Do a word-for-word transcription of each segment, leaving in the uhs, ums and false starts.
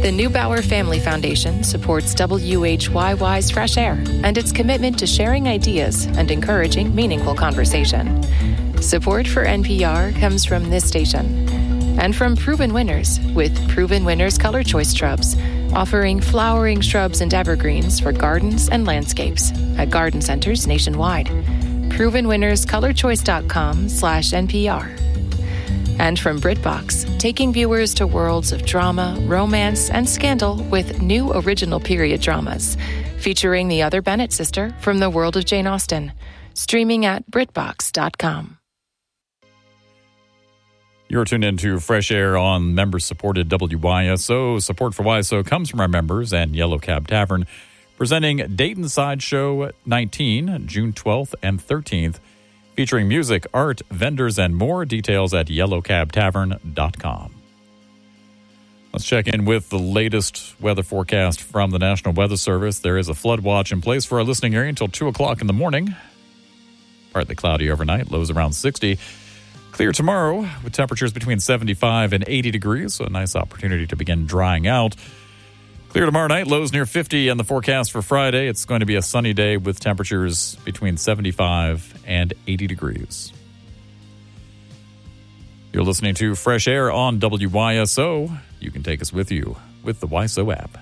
The Neubauer Family Foundation supports W H Y Y's Fresh Air and its commitment to sharing ideas and encouraging meaningful conversation. Support for N P R comes from this station and from Proven Winners with Proven Winners Color Choice Shrubs, offering flowering shrubs and evergreens for gardens and landscapes at garden centers nationwide. proven winners color choice dot com slash N P R. And from BritBox, taking viewers to worlds of drama, romance, and scandal with new original period dramas, featuring the other Bennett sister from the world of Jane Austen. Streaming at Brit Box dot com. You're tuned into Fresh Air on member-supported W Y S O. Support for Y S O comes from our members and Yellow Cab Tavern, presenting Dayton Sideshow nineteen, June twelfth and thirteenth, featuring music, art, vendors, and more. Details at yellow cab tavern dot com. Let's check in with the latest weather forecast from the National Weather Service. There is a flood watch in place for our listening area until two o'clock in the morning. Partly cloudy overnight, lows around sixty. Clear tomorrow with temperatures between seventy-five and eighty degrees, so a nice opportunity to begin drying out. Clear tomorrow night, lows near fifty, and the forecast for Friday, it's going to be a sunny day with temperatures between seventy-five and eighty degrees. You're listening to Fresh Air on W Y S O. You can take us with you with the Y S O app.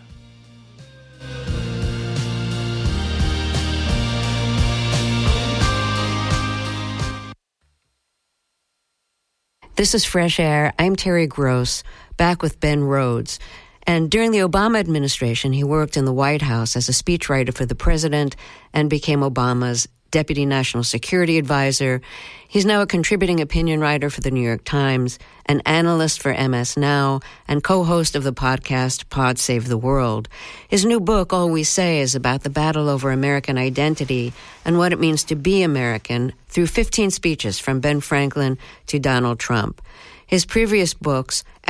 This is Fresh Air. I'm Terry Gross, back with Ben Rhodes. And during the Obama administration, he worked in the White House as a speechwriter for the president and became Obama's Deputy National Security Advisor. He's now a contributing opinion writer for the New York Times, an analyst for M S Now, and co-host of the podcast Pod Save the World. His new book, All We Say, is about the battle over American identity and what it means to be American through fifteen speeches from Ben Franklin to Donald Trump. His previous books,